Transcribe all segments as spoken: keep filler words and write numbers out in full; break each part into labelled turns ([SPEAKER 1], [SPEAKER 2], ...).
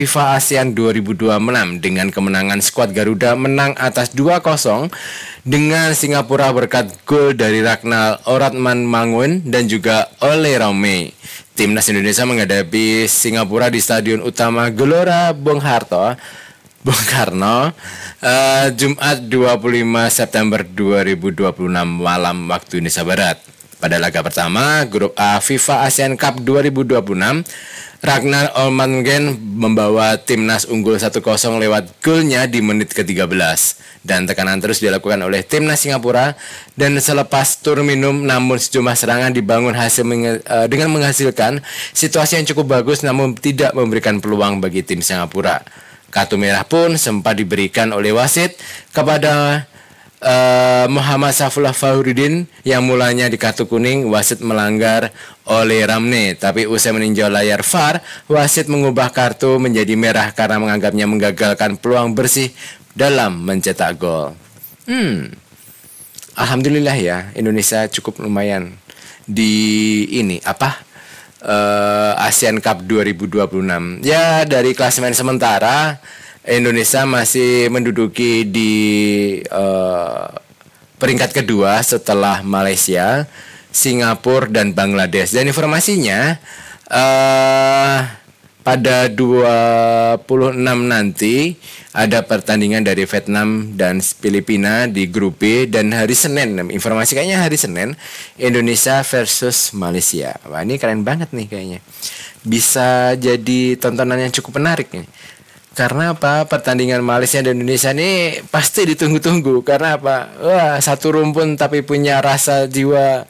[SPEAKER 1] FIFA ASEAN dua ribu dua puluh enam dengan kemenangan skuad Garuda menang atas dua kosong dengan Singapura berkat gol dari Ragnar Oratman Mangun dan juga Ole Raume. Timnas Indonesia menghadapi Singapura di Stadion Utama Gelora Bung Harto, Bung Karno, uh, Jumat dua puluh lima September dua ribu dua puluh enam malam waktu Indonesia Barat. Pada laga pertama grup A FIFA ASEAN Cup dua ribu dua puluh enam, Ragnar Olmangen membawa timnas unggul satu kosong lewat golnya di menit ke tiga belas. Dan tekanan terus dilakukan oleh timnas Singapura dan selepas tur minum namun sejumlah serangan dibangun hasil menge- uh, dengan menghasilkan situasi yang cukup bagus namun tidak memberikan peluang bagi tim Singapura. Kartu merah pun sempat diberikan oleh wasit kepada Uh, Muhammad Safullah Fahrudin yang mulanya di kartu kuning, wasit melanggar oleh Ramne. Tapi usai meninjau layar V A R, wasit mengubah kartu menjadi merah karena menganggapnya menggagalkan peluang bersih dalam mencetak gol. Hmm, Alhamdulillah ya, Indonesia cukup lumayan di ini apa uh, ASEAN Cup dua ribu dua puluh enam. Ya dari klasemen sementara Indonesia masih menduduki di uh, peringkat kedua setelah Malaysia, Singapura dan Bangladesh. Dan informasinya uh, pada dua puluh enam nanti ada pertandingan dari Vietnam dan Filipina di grup B dan hari Senin, informasi kayaknya hari Senin Indonesia versus Malaysia. Wah, ini keren banget nih kayaknya. Bisa jadi tontonan yang cukup menarik nih. Karena apa? Pertandingan Malaysia dan Indonesia ini pasti ditunggu-tunggu. Karena apa? Wah, satu rumpun tapi punya rasa jiwa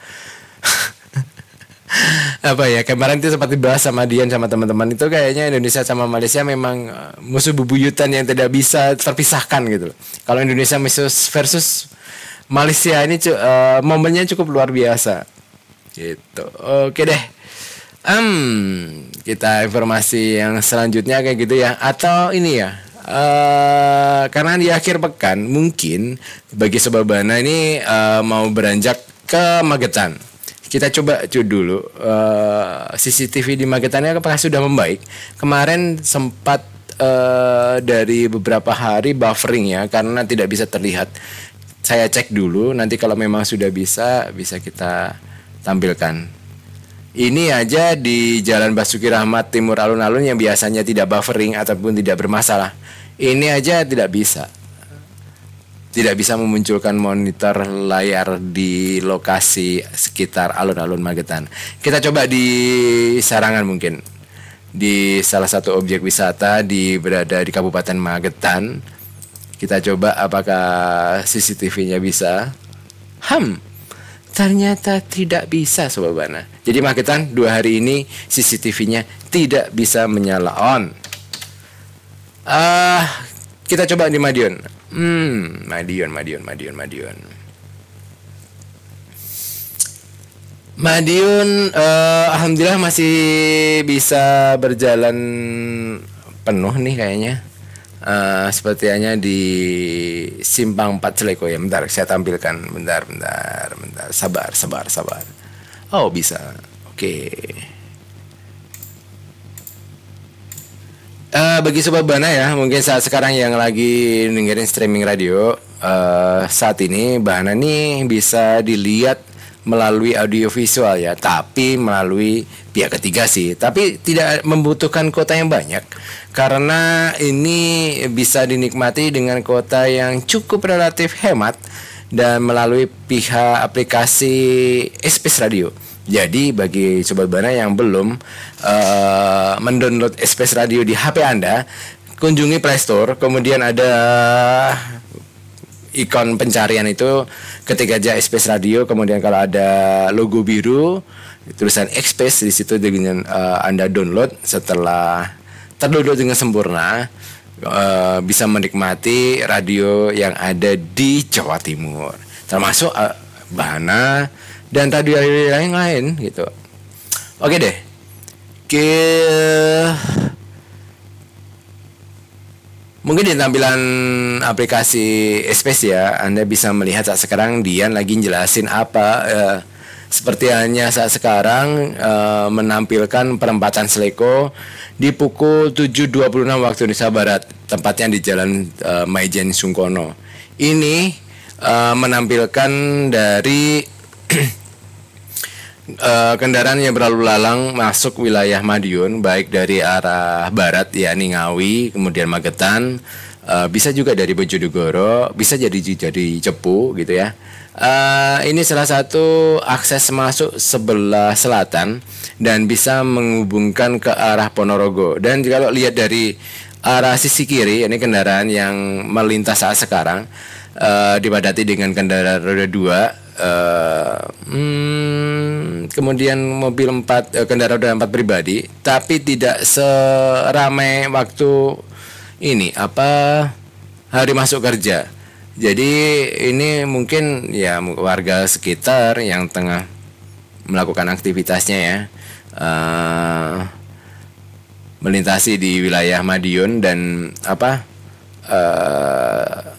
[SPEAKER 1] apa ya? Kemarin itu sempat dibahas sama Dian sama teman-teman itu kayaknya Indonesia sama Malaysia memang musuh bebuyutan yang tidak bisa terpisahkan gitu. Kalau Indonesia versus versus Malaysia ini uh, momennya cukup luar biasa. Gitu. Oke deh. Hmm, kita informasi yang selanjutnya kayak gitu ya. Atau ini ya, uh, karena di akhir pekan mungkin bagi Sobabana ini uh, mau beranjak ke Magetan. Kita coba cek dulu uh, C C T V di Magetannya apakah sudah membaik. Kemarin sempat uh, dari beberapa hari buffering ya karena tidak bisa terlihat. Saya cek dulu, nanti kalau memang sudah bisa bisa kita tampilkan. Ini aja di Jalan Basuki Rahmat Timur alun-alun yang biasanya tidak buffering ataupun tidak bermasalah. Ini aja tidak bisa. Tidak bisa memunculkan monitor layar di lokasi sekitar alun-alun Magetan. Kita coba di Sarangan mungkin. Di salah satu objek wisata di berada di Kabupaten Magetan. Kita coba apakah C C T V-nya bisa. Ham. Ternyata tidak bisa Sobabana. Jadi Magetan dua hari ini C C T V-nya tidak bisa menyala on. Ah, uh, kita coba di Madiun. Hmm, Madiun, Madiun, Madiun, Madiun. Madiun, uh, alhamdulillah masih bisa berjalan penuh nih kayaknya. Uh, sepertinya di Simpang empat Celeko ya. Bentar, saya tampilkan. Bentar, bentar, bentar. Sabar, sabar, sabar. Oh, bisa. Oke. Okay. Uh, bagi Sobat Bana ya, mungkin saat sekarang yang lagi dengerin streaming radio, uh, saat ini Bana nih bisa dilihat melalui audio visual ya, tapi melalui pihak ketiga sih. Tapi tidak membutuhkan kuota yang banyak karena ini bisa dinikmati dengan kuota yang cukup relatif hemat dan melalui pihak aplikasi Space Radio. Jadi bagi Sobat Bana yang belum uh, mendownload Space Radio di H P Anda, kunjungi Play Store, kemudian ada ikon pencarian itu ketik aja Space Radio, kemudian kalau ada logo biru tulisan Space di situ dengan uh, Anda download. Setelah terdownload dengan sempurna, uh, bisa menikmati radio yang ada di Jawa Timur, termasuk uh, Bana dan radio yang lain gitu. Oke deh. Ke mungkin di tampilan aplikasi Space ya, Anda bisa melihat saat sekarang Dian lagi jelasin apa uh, seperti halnya saat sekarang uh, menampilkan perempatan Sleko di pukul tujuh dua puluh enam waktu Indonesia Barat, tempatnya di Jalan uh, Maijen Sungkono. Ini uh, menampilkan dari uh, kendaraan yang berlalu lalang masuk wilayah Madiun, baik dari arah barat yakni Ngawi, kemudian Magetan, uh, bisa juga dari Bojonegoro, bisa jadi jadi Cepu gitu ya. Uh, ini salah satu akses masuk sebelah selatan dan bisa menghubungkan ke arah Ponorogo. Dan kalau lihat dari arah sisi kiri, ini kendaraan yang melintas saat sekarang uh, dipadati dengan kendaraan roda dua, uh, hmm, kemudian mobil empat, uh, kendaraan roda empat pribadi, tapi tidak seramai waktu ini apa hari masuk kerja. Jadi ini mungkin ya warga sekitar yang tengah melakukan aktivitasnya ya, uh, melintasi di wilayah Madiun dan apa uh,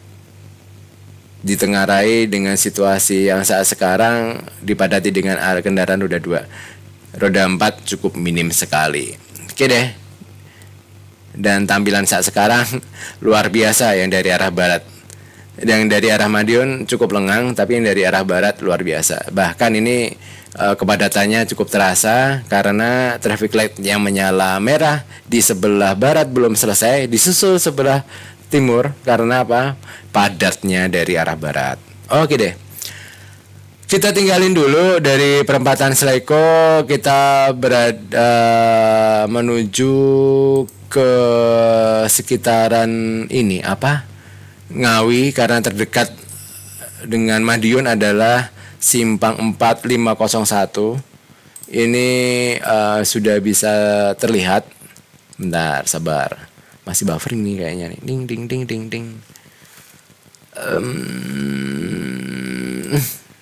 [SPEAKER 1] ditengarai dengan situasi yang saat sekarang dipadati dengan kendaraan roda dua, roda empat cukup minim sekali. Oke deh. Dan tampilan saat sekarang luar biasa yang dari arah barat. Yang dari arah Madiun cukup lengang, tapi yang dari arah barat luar biasa. Bahkan ini uh, kepadatannya cukup terasa karena traffic light yang menyala merah di sebelah barat belum selesai, disusul sebelah timur karena apa? Padatnya dari arah barat. Oke deh. Kita tinggalin dulu dari perempatan Sleko, kita berada uh, menuju ke sekitaran ini apa? Ngawi, karena terdekat dengan Madiun adalah Simpang empat lima nol satu. Ini uh, sudah bisa terlihat. Bentar, sabar. Masih buffering nih kayaknya nih. Ding ding ding ding ding. Um,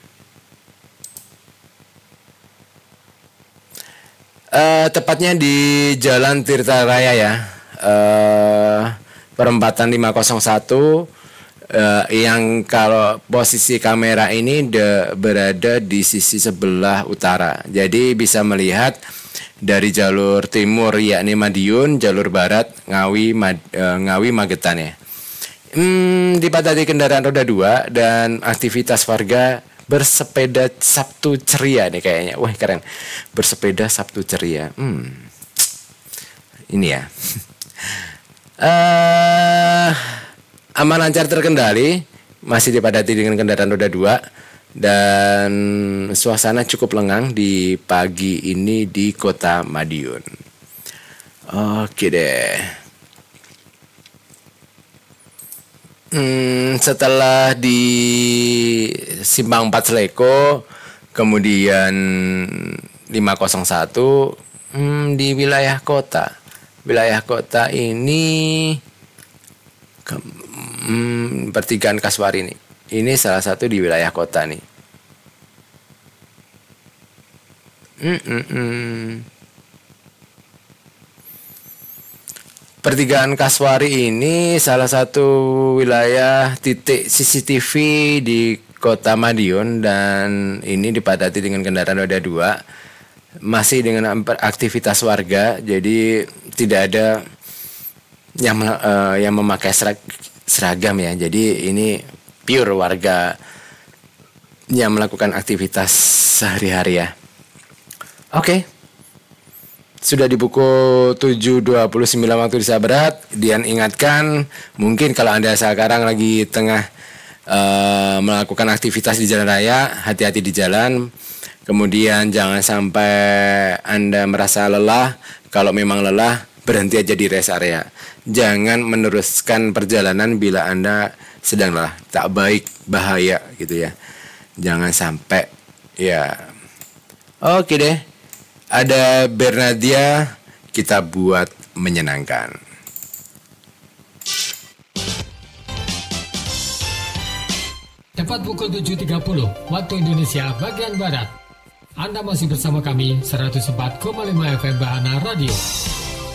[SPEAKER 1] uh, tepatnya di Jalan Tirta Raya ya. Uh, perempatan lima nol satu. Uh, yang kalau posisi kamera ini de, berada di sisi sebelah utara, jadi bisa melihat dari jalur timur yakni Madiun, jalur barat Ngawi Mad, uh, Ngawi Magetan ya. Hmm, dipadati kendaraan roda dua dan aktivitas warga bersepeda Sabtu ceria nih kayaknya. Wah keren, bersepeda Sabtu ceria. Hmm, ini ya. uh, Aman lancar terkendali, masih dipadati dengan kendaraan roda dua dan suasana cukup lengang di pagi ini di Kota Madiun. Oke deh. Hmm, setelah di Simpang empat Sleko, kemudian lima nol satu, hmm, di wilayah kota. Wilayah kota ini ke- Hmm, pertigaan Kaswari nih. Ini salah satu di wilayah kota nih. Hmm, hmm, hmm. Pertigaan Kaswari ini salah satu wilayah titik C C T V di Kota Madiun dan ini dipadati dengan kendaraan roda dua. Masih dengan aktivitas warga, jadi tidak ada yang uh, yang memakai serag seragam ya. Jadi ini pure warga yang melakukan aktivitas sehari-hari ya. Oke. Sudah di pukul tujuh dua puluh sembilan waktu Indonesia Barat. Dian ingatkan, mungkin kalau Anda sekarang lagi tengah uh, melakukan aktivitas di jalan raya, hati-hati di jalan. Kemudian jangan sampai Anda merasa lelah. Kalau memang lelah, berhenti aja di rest area. Jangan meneruskan perjalanan bila Anda sedang lelah. Tak baik, bahaya gitu ya. Jangan sampai ya. Oke deh. Ada Bernadia, kita buat menyenangkan.
[SPEAKER 2] Tepat pukul tujuh tiga puluh waktu Indonesia bagian Barat. Anda masih bersama kami seratus empat koma lima F M Bahana Radio.